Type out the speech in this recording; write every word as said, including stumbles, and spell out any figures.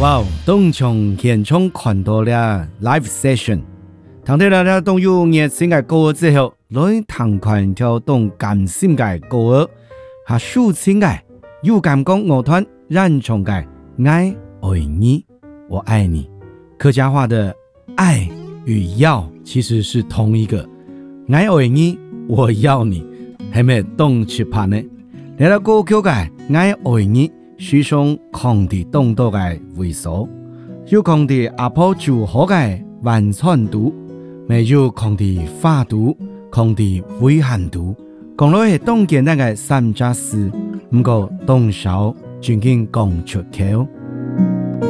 哇，东场现场看到了 live session， 听到了了动有热情的歌之后，来弹看跳动感性的歌，还抒情的有感讲乐团燃唱的爱爱你，我爱你。客家话的爱与要其实是同一个，爱爱你，我要你，系咪动起拍呢？来了歌曲的爱爱你。书上抗地动作的位所，有抗地阿婆就好嘅完全度，没有抗地法度、抗地危险度，讲落係當簡單嘅三隻字，唔過動手就已經講出口。